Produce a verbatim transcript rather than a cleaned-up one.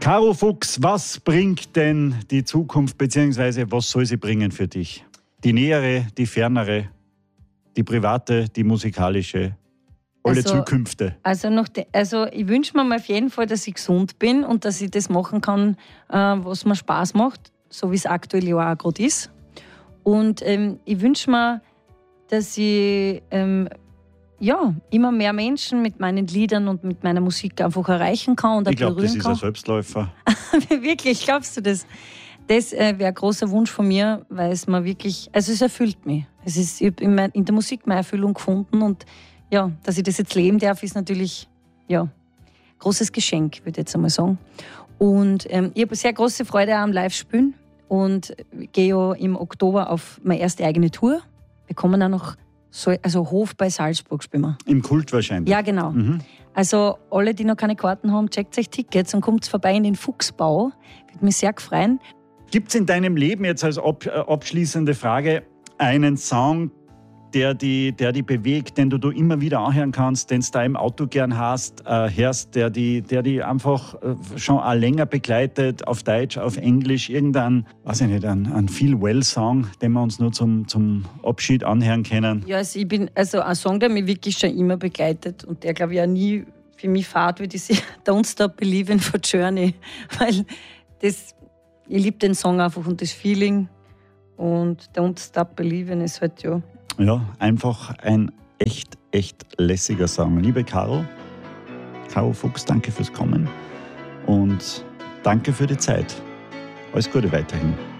Caro Fuchs, was bringt denn die Zukunft, beziehungsweise was soll sie bringen für dich? Die nähere, die fernere, die private, die musikalische, alle Also- Zukünfte. Also, noch de, also ich wünsche mir mal auf jeden Fall, dass ich gesund bin und dass ich das machen kann, äh, was mir Spaß macht, so wie es aktuell ja auch gerade ist. Und ähm, ich wünsche mir, dass ich ähm, ja, immer mehr Menschen mit meinen Liedern und mit meiner Musik einfach erreichen kann und auch Ich glaube, das berühren ist ein kann. Selbstläufer. Wirklich, glaubst du das? Das äh, wäre ein großer Wunsch von mir, weil es mir wirklich, also es erfüllt mich. Es ist, ich habe in, mein, in der Musik meine Erfüllung gefunden und ja, dass ich das jetzt leben darf, ist natürlich ja großes Geschenk, würde ich jetzt einmal sagen. Und ähm, ich habe sehr große Freude auch am Live-Spielen und gehe ja im Oktober auf meine erste eigene Tour. Wir kommen auch noch, so, also Hof bei Salzburg spielen wir. Im Kult wahrscheinlich. Ja, genau. Mhm. Also alle, die noch keine Karten haben, checkt euch Tickets und kommt vorbei in den Fuchsbau. Würde mich sehr freuen. Gibt es in deinem Leben jetzt als ab, äh, abschließende Frage einen Song, der die, der die bewegt, den du, du immer wieder anhören kannst, den du da im Auto gern hast, äh, hörst, der die, der die einfach äh, schon auch länger begleitet, auf Deutsch, auf Englisch, irgendein, weiß ich nicht, ein, ein Feel-Well-Song, den wir uns nur zum, zum Abschied anhören können? Ja, also ich bin, also ein Song, der mich wirklich schon immer begleitet und der, glaube ich, auch nie für mich fad wird, ist Don't Stop Believin' for Journey. Weil das, ich liebe den Song einfach und das Feeling. Und Don't Stop Believin' ist halt ja. Ja, einfach ein echt, echt lässiger Song. Liebe Caro, Caro Fuchs, danke fürs Kommen und danke für die Zeit. Alles Gute weiterhin.